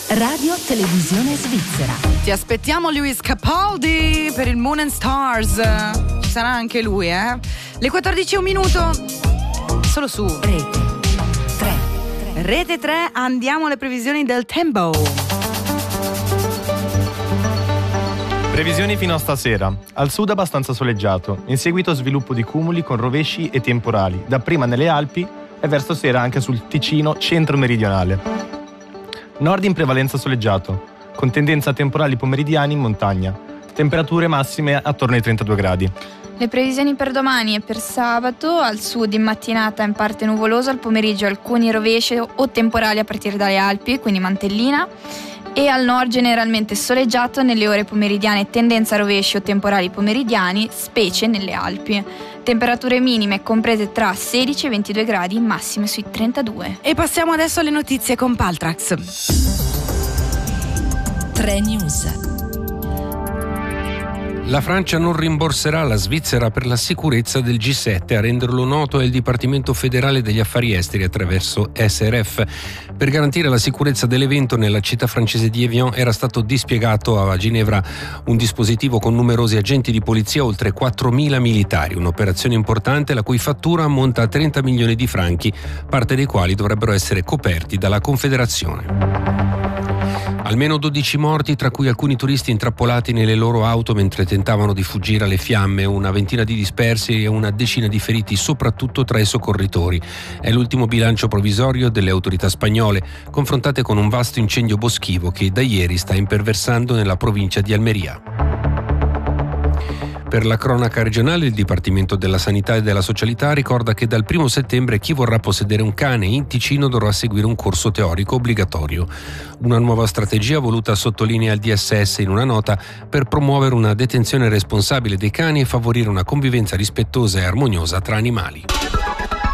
Radio Televisione Svizzera. Ti aspettiamo Luis Capaldi per il Moon and Stars. Ci sarà anche lui, eh? Le 14:01 solo su Rete 3. Andiamo alle previsioni del tempo. Previsioni fino a stasera. Al sud abbastanza soleggiato, in seguito sviluppo di cumuli con rovesci e temporali, dapprima nelle Alpi e verso sera anche sul Ticino centro-meridionale. Nord in prevalenza soleggiato, con tendenza a temporali pomeridiani in montagna. Temperature massime attorno ai 32 gradi. Le previsioni per domani e per sabato: al sud in mattinata in parte nuvoloso, al pomeriggio alcuni rovesci o temporali a partire dalle Alpi, quindi mantellina, e al nord generalmente soleggiato nelle ore pomeridiane, tendenza a rovesci o temporali pomeridiani, specie nelle Alpi. Temperature minime comprese tra 16 e 22 gradi, massime sui 32. E passiamo adesso alle notizie con Paltrax. 3 News. La Francia non rimborserà la Svizzera per la sicurezza del G7. A renderlo noto è il Dipartimento federale degli affari esteri attraverso SRF. Per garantire la sicurezza dell'evento nella città francese di Evian era stato dispiegato a Ginevra un dispositivo con numerosi agenti di polizia, oltre 4.000 militari. Un'operazione importante la cui fattura ammonta a 30 milioni di franchi, parte dei quali dovrebbero essere coperti dalla Confederazione. Almeno 12 morti, tra cui alcuni turisti intrappolati nelle loro auto mentre tentavano di fuggire alle fiamme, una ventina di dispersi e una decina di feriti, soprattutto tra i soccorritori. È l'ultimo bilancio provvisorio delle autorità spagnole, confrontate con un vasto incendio boschivo che da ieri sta imperversando nella provincia di Almeria. Per la cronaca regionale, il Dipartimento della Sanità e della Socialità ricorda che dal 1 settembre chi vorrà possedere un cane in Ticino dovrà seguire un corso teorico obbligatorio. Una nuova strategia voluta, sottolinea il DSS in una nota, per promuovere una detenzione responsabile dei cani e favorire una convivenza rispettosa e armoniosa tra animali.